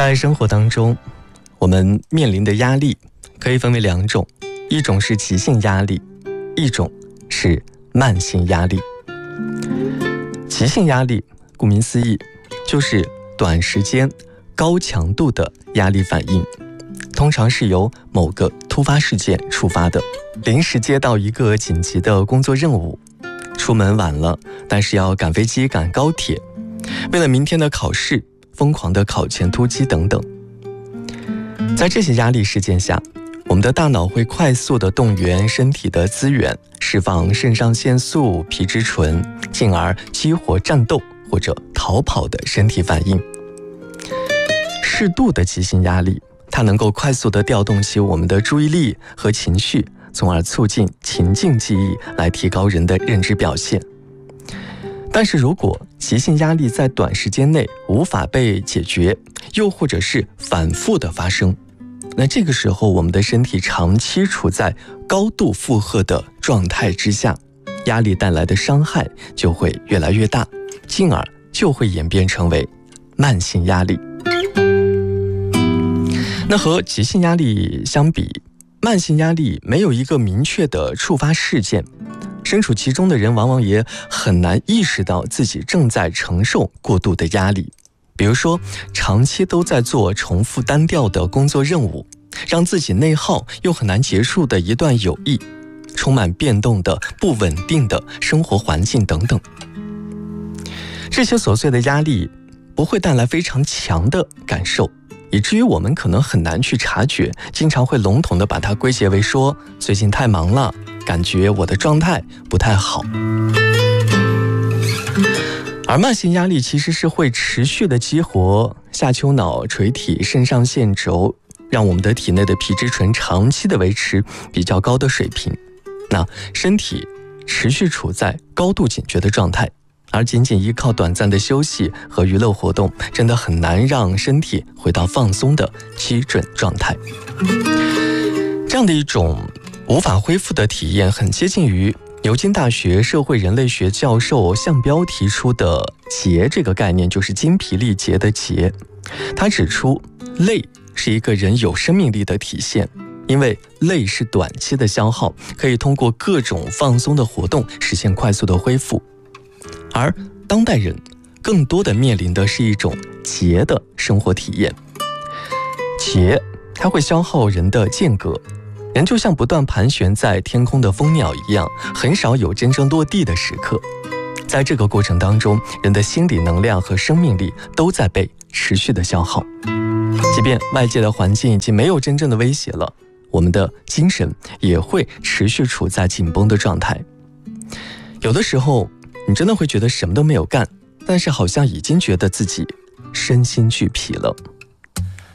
在生活当中，我们面临的压力可以分为两种，一种是急性压力，一种是慢性压力。急性压力顾名思义，就是短时间高强度的压力反应，通常是由某个突发事件触发的。临时接到一个紧急的工作任务，出门晚了，但是要赶飞机赶高铁，为了明天的考试疯狂的考前突击等等。在这些压力事件下，我们的大脑会快速地动员身体的资源，释放肾上腺素、皮质醇，进而激活战斗或者逃跑的身体反应。适度的急性压力，它能够快速地调动起我们的注意力和情绪，从而促进情境记忆，来提高人的认知表现。但是如果急性压力在短时间内无法被解决，又或者是反复的发生，那这个时候我们的身体长期处在高度负荷的状态之下，压力带来的伤害就会越来越大，进而就会演变成为慢性压力。那和急性压力相比，慢性压力没有一个明确的触发事件，身处其中的人往往也很难意识到自己正在承受过度的压力。比如说，长期都在做重复单调的工作任务，让自己内耗又很难结束的一段友谊，充满变动的不稳定的生活环境等等。这些琐碎的压力不会带来非常强的感受，以至于我们可能很难去察觉，经常会笼统地把它归结为说最近太忙了，感觉我的状态不太好。而慢性压力其实是会持续的激活下丘脑垂体肾上腺轴，让我们的体内的皮质醇长期的维持比较高的水平，那身体持续处在高度警觉的状态，而仅仅依靠短暂的休息和娱乐活动，真的很难让身体回到放松的基准状态。这样的一种无法恢复的体验，很接近于牛津大学社会人类学教授项彪提出的结这个概念，就是精疲力竭的竭。他指出，累是一个人有生命力的体现，因为累是短期的消耗，可以通过各种放松的活动实现快速的恢复。而当代人更多的面临的是一种竭的生活体验。竭它会消耗人的间隔，人就像不断盘旋在天空的蜂鸟一样，很少有真正落地的时刻。在这个过程当中，人的心理能量和生命力都在被持续的消耗。即便外界的环境已经没有真正的威胁了，我们的精神也会持续处在紧绷的状态。有的时候你真的会觉得什么都没有干，但是好像已经觉得自己身心俱疲了。